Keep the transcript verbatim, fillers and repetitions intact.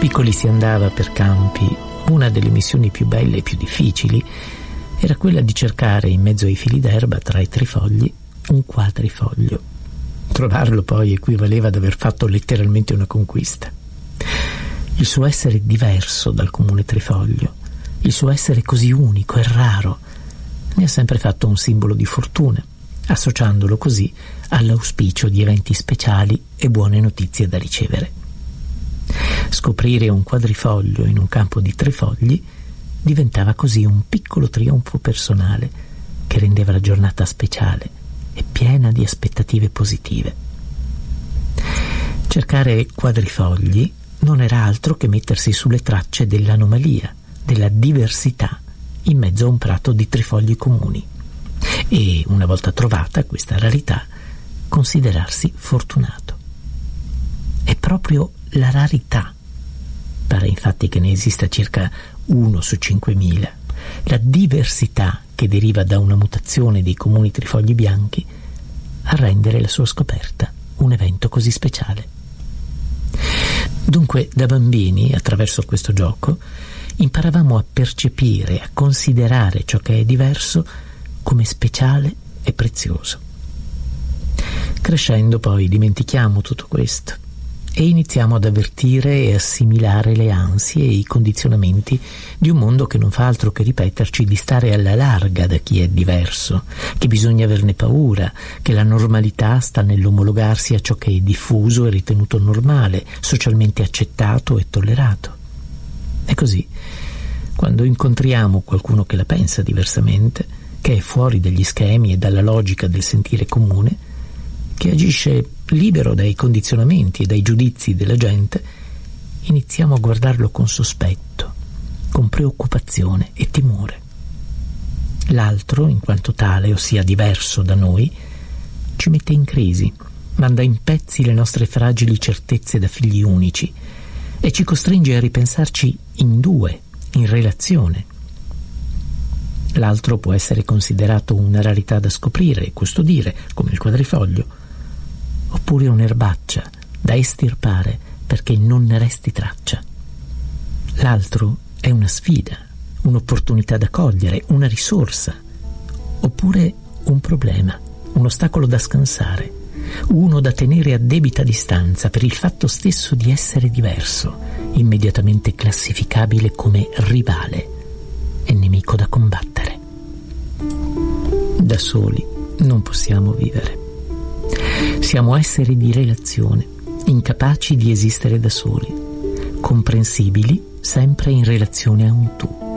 piccoli si andava per campi, una delle missioni più belle e più difficili era quella di cercare in mezzo ai fili d'erba, tra i trifogli, un quadrifoglio. Trovarlo poi equivaleva ad aver fatto letteralmente una conquista. Il suo essere diverso dal comune trifoglio, il suo essere così unico e raro, ne ha sempre fatto un simbolo di fortuna, associandolo così all'auspicio di eventi speciali e buone notizie da ricevere. Scoprire un quadrifoglio in un campo di trifogli diventava così un piccolo trionfo personale che rendeva la giornata speciale e piena di aspettative positive. Cercare quadrifogli non era altro che mettersi sulle tracce dell'anomalia, della diversità in mezzo a un prato di trifogli comuni e, una volta trovata questa rarità, considerarsi fortunato. È proprio la rarità, pare infatti che ne esista circa uno su cinquemila, la diversità che deriva da una mutazione dei comuni trifogli bianchi a rendere la sua scoperta un evento così speciale. Dunque, da bambini, attraverso questo gioco, imparavamo a percepire, a considerare ciò che è diverso come speciale e prezioso. Crescendo poi dimentichiamo tutto questo e iniziamo ad avvertire e assimilare le ansie e i condizionamenti di un mondo che non fa altro che ripeterci di stare alla larga da chi è diverso, che bisogna averne paura, che la normalità sta nell'omologarsi a ciò che è diffuso e ritenuto normale, socialmente accettato e tollerato. E così, quando incontriamo qualcuno che la pensa diversamente, che è fuori dagli schemi e dalla logica del sentire comune, che agisce libero dai condizionamenti e dai giudizi della gente, iniziamo a guardarlo con sospetto, con preoccupazione e timore. L'altro, in quanto tale, ossia diverso da noi, ci mette in crisi, manda in pezzi le nostre fragili certezze da figli unici e ci costringe a ripensarci in due, in relazione. L'altro può essere considerato una rarità da scoprire e custodire, come il quadrifoglio, oppure un'erbaccia da estirpare perché non ne resti traccia. L'altro è una sfida, un'opportunità da cogliere, una risorsa, oppure un problema, un ostacolo da scansare, uno da tenere a debita distanza per il fatto stesso di essere diverso, immediatamente classificabile come rivale e nemico da combattere. Da soli non possiamo vivere. Siamo esseri di relazione, incapaci di esistere da soli, comprensibili sempre in relazione a un tu.